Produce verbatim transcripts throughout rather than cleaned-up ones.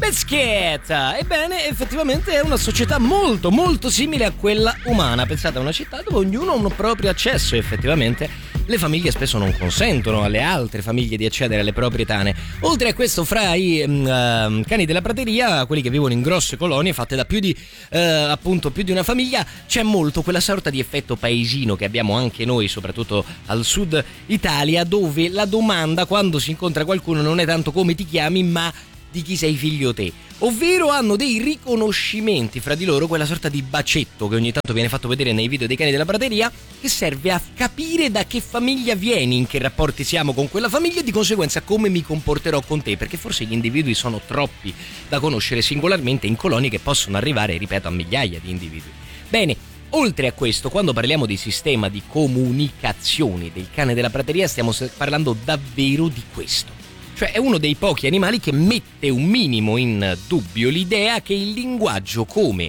Biscuit! Ebbene, effettivamente è una società molto molto simile a quella umana. Pensate a una città dove ognuno ha un proprio accesso. Effettivamente le famiglie spesso non consentono alle altre famiglie di accedere alle proprie tane. Oltre a questo, fra i uh, cani della prateria, quelli che vivono in grosse colonie fatte da più di uh, appunto più di una famiglia, c'è molto quella sorta di effetto paesino che abbiamo anche noi, soprattutto al sud Italia, dove la domanda quando si incontra qualcuno non è tanto come ti chiami, ma di chi sei figlio te, ovvero hanno dei riconoscimenti fra di loro, quella sorta di bacetto che ogni tanto viene fatto vedere nei video dei cani della prateria, che serve a capire da che famiglia vieni, in che rapporti siamo con quella famiglia e di conseguenza come mi comporterò con te, perché forse gli individui sono troppi da conoscere singolarmente in colonie che possono arrivare, ripeto, a migliaia di individui. Bene, oltre a questo, quando parliamo di sistema di comunicazioni del cane della prateria, stiamo parlando davvero di questo. Cioè è uno dei pochi animali che mette un minimo in dubbio l'idea che il linguaggio come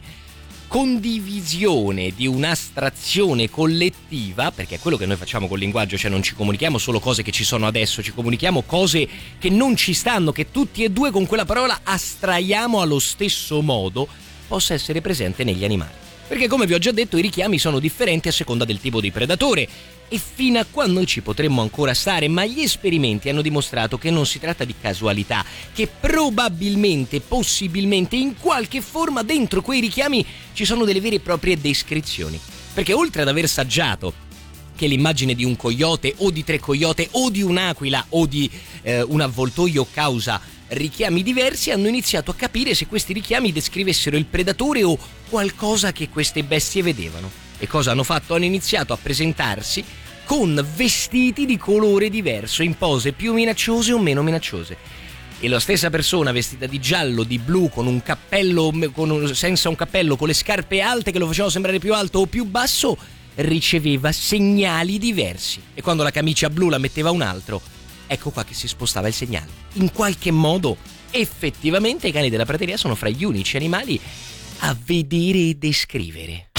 condivisione di un'astrazione collettiva, perché è quello che noi facciamo col linguaggio, cioè non ci comunichiamo solo cose che ci sono adesso, ci comunichiamo cose che non ci stanno, che tutti e due con quella parola astraiamo allo stesso modo, possa essere presente negli animali. Perché come vi ho già detto i richiami sono differenti a seconda del tipo di predatore e fino a qua noi ci potremmo ancora stare, ma gli esperimenti hanno dimostrato che non si tratta di casualità, che probabilmente, possibilmente, in qualche forma dentro quei richiami ci sono delle vere e proprie descrizioni. Perché oltre ad aver saggiato che l'immagine di un coyote o di tre coyote o di un'aquila o di eh, un avvoltoio causa richiami diversi, hanno iniziato a capire se questi richiami descrivessero il predatore o qualcosa che queste bestie vedevano. E cosa hanno fatto? Hanno iniziato a presentarsi con vestiti di colore diverso, in pose più minacciose o meno minacciose. E la stessa persona vestita di giallo, di blu, con un cappello, con un, senza un cappello, con le scarpe alte che lo facevano sembrare più alto o più basso, riceveva segnali diversi. E quando la camicia blu la metteva un altro, ecco qua che si spostava il segnale. In qualche modo, effettivamente, i cani della prateria sono fra gli unici animali a vedere e descrivere.